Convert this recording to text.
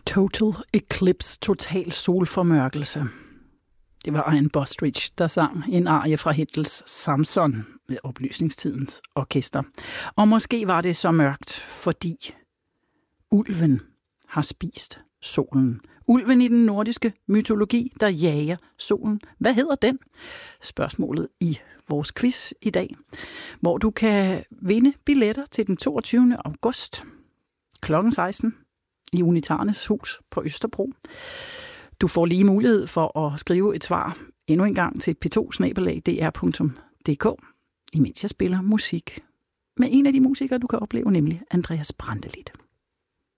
Total Eclipse, total solformørkelse. Det var Ian Bostridge, der sang en arie fra Händels Samson ved oplysningstidens orkester. Og måske var det så mørkt, fordi ulven har spist solen. Ulven i den nordiske mytologi, der jager solen. Hvad hedder den? Spørgsmålet i vores quiz i dag, hvor du kan vinde billetter til den 22. august kl. 16 i Unitarnes hus på Østerbro. Du får lige mulighed for at skrive et svar endnu en gang til p2@dr.dk, imens jeg spiller musik med en af de musikere, du kan opleve, nemlig Andreas Brantelid.